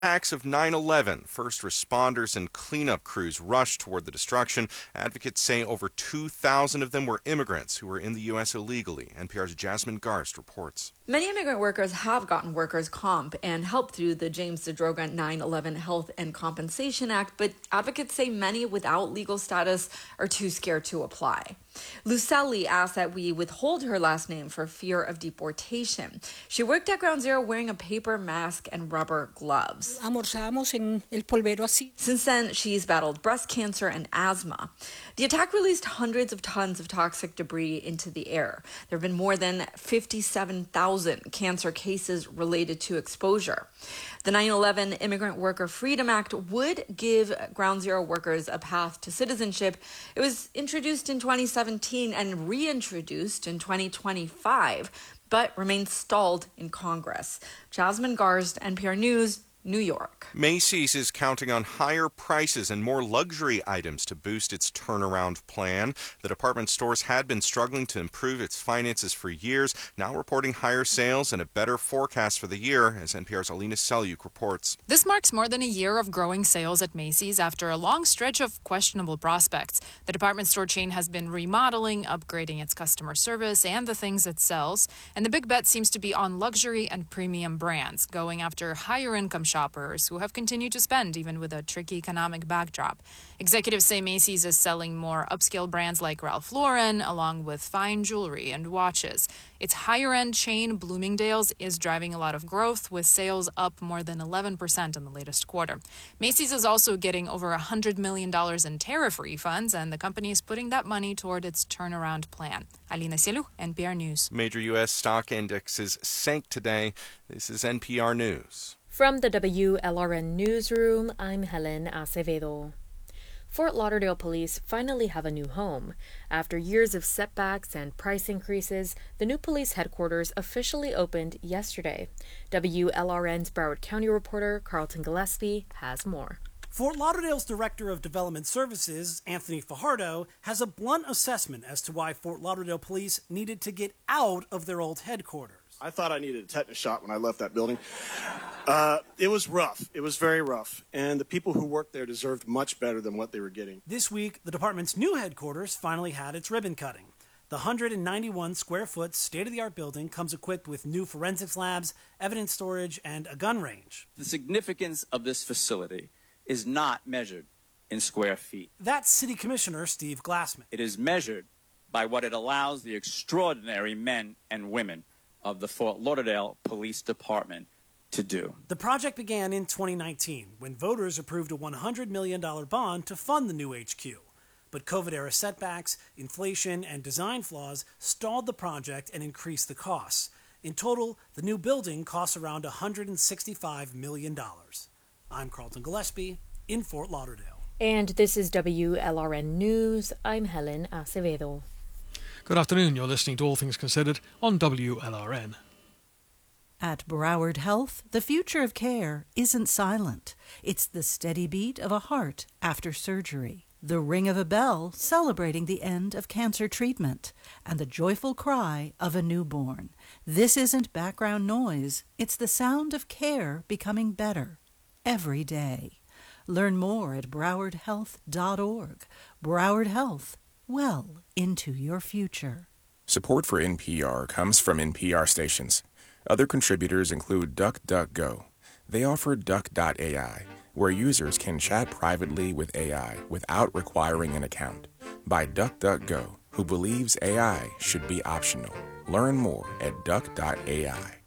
Acts of 9/11. First responders and cleanup crews rushed toward the destruction. Advocates say over 2,000 of them were immigrants who were in the U.S. illegally. NPR's Jasmine Garst reports. Many immigrant workers have gotten workers' comp and help through the James Zadroga 9/11 Health and Compensation Act, but advocates say many without legal status are too scared to apply. Lucelli asked that we withhold her last name for fear of deportation. She worked at Ground Zero wearing a paper mask and rubber gloves. Since then, she's battled breast cancer and asthma. The attack released hundreds of tons of toxic debris into the air. There have been more than 57,000 cancer cases related to exposure. The 9/11 Immigrant Worker Freedom Act would give Ground Zero workers a path to citizenship. It was introduced in 2017 and reintroduced in 2025, but remains stalled in Congress. Jasmine Garst, NPR News, New York. Macy's is counting on higher prices and more luxury items to boost its turnaround plan. The department stores had been struggling to improve its finances for years, now reporting higher sales and a better forecast for the year, as NPR's Alina Selyuk reports. This marks more than a year of growing sales at Macy's after a long stretch of questionable prospects. The department store chain has been remodeling, upgrading its customer service and the things it sells, and the big bet seems to be on luxury and premium brands, going after higher income shoppers who have continued to spend even with a tricky economic backdrop. Executives say Macy's is selling more upscale brands like Ralph Lauren, along with fine jewelry and watches. Its higher-end chain, Bloomingdale's, is driving a lot of growth, with sales up more than 11% in the latest quarter. Macy's is also getting over $100 million in tariff refunds, and the company is putting that money toward its turnaround plan. Alina Selyuk, NPR News. Major U.S. stock indexes sank today. This is NPR News. From the WLRN Newsroom, I'm Helen Acevedo. Fort Lauderdale police finally have a new home. After years of setbacks and price increases, the new police headquarters officially opened yesterday. WLRN's Broward County reporter Carlton Gillespie has more. Fort Lauderdale's Director of Development Services, Anthony Fajardo, has a blunt assessment as to why Fort Lauderdale police needed to get out of their old headquarters. I thought I needed a tetanus shot when I left that building. It was rough. It was very rough. And the people who worked there deserved much better than what they were getting. This week, the department's new headquarters finally had its ribbon cutting. The 191-square-foot state-of-the-art building comes equipped with new forensics labs, evidence storage, and a gun range. The significance of this facility is not measured in square feet. That's City Commissioner Steve Glassman. It is measured by what it allows the extraordinary men and women of the Fort Lauderdale Police Department to do. The project began in 2019 when voters approved a $100 million bond to fund the new HQ. But COVID-era setbacks, inflation, and design flaws stalled the project and increased the costs. In total, the new building costs around $165 million. I'm Carlton Gillespie in Fort Lauderdale. And this is WLRN News. I'm Helen Acevedo. Good afternoon. You're listening to All Things Considered on WLRN. At Broward Health, the future of care isn't silent. It's the steady beat of a heart after surgery, the ring of a bell celebrating the end of cancer treatment, and the joyful cry of a newborn. This isn't background noise. It's the sound of care becoming better every day. Learn more at browardhealth.org. Broward Health, well into your future. Support for NPR comes from NPR stations. Other contributors include DuckDuckGo. They offer Duck.ai, where users can chat privately with AI without requiring an account. By DuckDuckGo, who believes AI should be optional. Learn more at Duck.ai.